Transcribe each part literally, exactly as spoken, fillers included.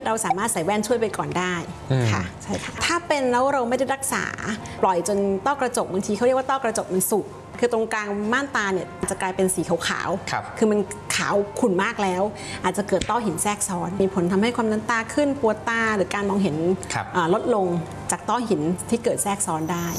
เราสามารถใส่แว่นช่วยไปก่อนได้ค่ะใช่ค่ะถ้าเป็นแล้วเราไม่ได้รักษาปล่อยจนต้อกระจกบางทีเขาเรียกว่าต้อกระจกมันสุกคือตรงกลางม่านตาเนี่ยจะกลายเป็นสีขาวๆคือมันขาวขุ่นมากแล้วอาจจะเกิดต้อหินแทรกซ้อนมีผลทำให้ความดันตาขึ้นปวดตาหรือการมองเห็นลดลงจากต้อหินที่เกิดแทรกซ้อนได้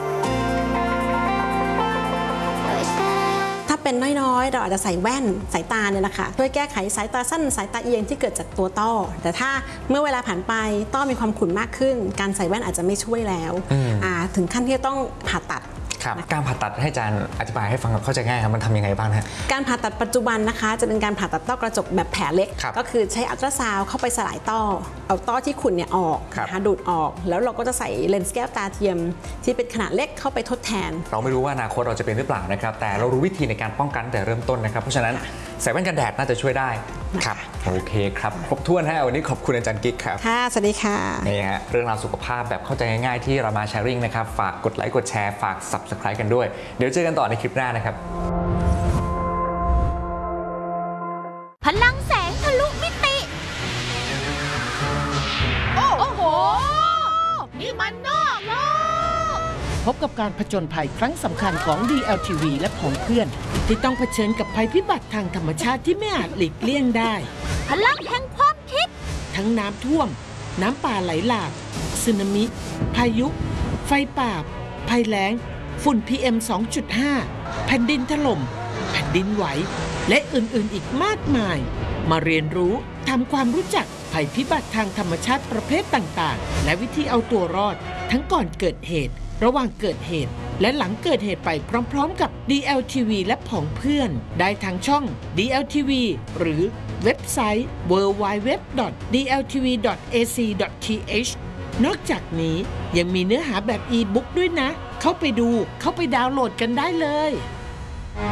ถ้าเป็นน้อยๆเราอาจจะใส่แว่นสายตาเนี่ยนะคะช่วยแก้ไขสายตาสั้นสายตาเอียงที่เกิดจากตัวต้อแต่ถ้าเมื่อเวลาผ่านไปต้อมีความขุ่นมากขึ้นการใส่แว่นอาจจะไม่ช่วยแล้วถึงขั้นที่จะต้องผ่าตัดการผ่าตัดให้อาจารย์อธิบายให้ฟังเข้าใจง่ายครับมันทำยังไงบ้างฮะการผ่าตัดปัจจุบันนะคะจะเป็นการผ่าตัดต้อกระจกแบบแผลเล็กก็คือใช้อัลตราซาวด์เข้าไปสลายต้อเอาต้อที่ขุ่นเนี่ยออกนะคะดูดออกแล้วเราก็จะใส่เลนส์แก้วตาเทียมที่เป็นขนาดเล็กเข้าไปทดแทนเราไม่รู้ว่าอนาคตเราจะเป็นหรือเปล่านะครับแต่เรารู้วิธีในการป้องกันแต่เริ่มต้นนะครับเพราะฉะนั้นใส่แว่นกันแดดน่าจะช่วยได้ครับโอเคครับครบถ้วนฮะวันนี้ขอบคุณอาจารย์กิ๊กครับค่ะสวัสดีค่ะนี่ฮะเรื่องราวสุขภาพแบบเข้าใจง่ายๆที่เรามาแชร์ริ่งนะครับฝากกดไลค์กดแชร์ฝาก ซับสไครบ์ กันด้วยเดี๋ยวเจอกันต่อในคลิปหน้านะครับพลังแสงทะลุมิติโอ้โหนี่มันนอกโลกพบกับการผจญภัยครั้งสำคัญของ ดี แอล ที วี และผองเพื่อนที่ต้องเผชิญกับภัยพิบัติทางธรรมชาติที่ไม่อาจหลีกเลี่ยงได้พลังแห่งความคิดทั้งน้ำท่วมน้ำป่าไหลหลากสึนามิพายุไฟป่าภัยแล้งฝุ่น พี เอ็ม สองจุดห้า แผ่นดินถล่มแผ่นดินไหวและอื่นๆอีกมากมายมาเรียนรู้ทำความรู้จักภัยพิบัติทางธรรมชาติประเภทต่างๆและวิธีเอาตัวรอดทั้งก่อนเกิดเหตุระหว่างเกิดเหตุและหลังเกิดเหตุไปพร้อมๆกับ ดี แอล ที วี และผองเพื่อนได้ทางช่อง ดี แอล ที วี หรือเว็บไซต์ ดับเบิลยู ดับเบิลยู ดับเบิลยู ดอท ดี แอล ที วี ดอท เอ ซี ดอท ที เอช นอกจากนี้ยังมีเนื้อหาแบบอีบุ๊กด้วยนะเข้าไปดูเข้าไปดาวน์โหลดกันได้เลย